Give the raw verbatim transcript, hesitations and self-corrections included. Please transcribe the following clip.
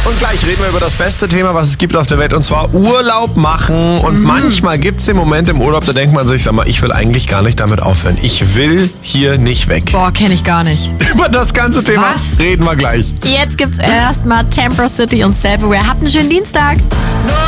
Und gleich reden wir über das beste Thema, was es gibt auf der Welt, und zwar Urlaub machen. Und mhm. manchmal gibt es den Moment im Urlaub, da denkt man sich, sag mal, ich will eigentlich gar nicht damit aufhören. Ich will hier nicht weg. Boah, kenne ich gar nicht. Über das ganze Thema Was? reden wir gleich. Jetzt gibt's erstmal Temper City und Self-Aware. Habt einen schönen Dienstag.